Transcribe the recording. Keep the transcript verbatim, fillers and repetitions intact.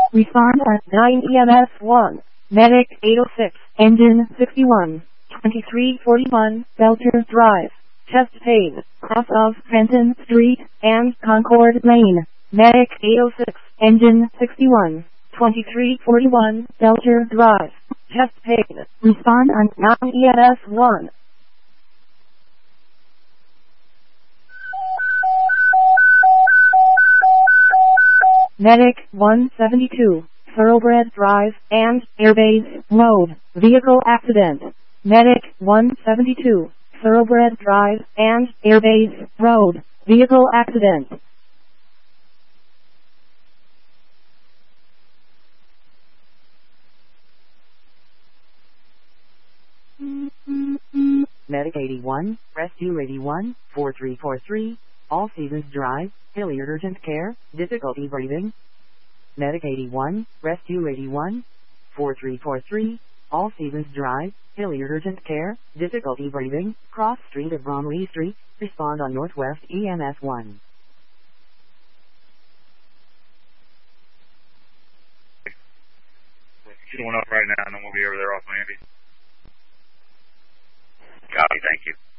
Respond at nine E M S one. Medic eight oh six, engine sixty-one, twenty-three forty-one, Belcher Drive. Chest pain, cross of Fenton Street and Concord Lane. Medic eight oh six, engine sixty-one, twenty-three forty-one, Belcher Drive. Chest pain. Respond on nine E M S one. Medic one seventy-two, Thoroughbred Drive and Airbase Road. Vehicle accident. Medic one seventy-two, Thoroughbred Drive and Airbase Road. Vehicle accident. Medic eighty-one, Rescue eighty-one, four three four three, All Seasons Drive, Hilliard Urgent Care, difficulty breathing. Medic eighty-one, Rescue eighty-one, four three four three, All Seasons Drive, Hilliard Urgent Care, difficulty breathing, cross street of Bromley Street, respond on Northwest E M S one. Shooting one up right now, and then we'll be over there off Miami. Copy, thank you.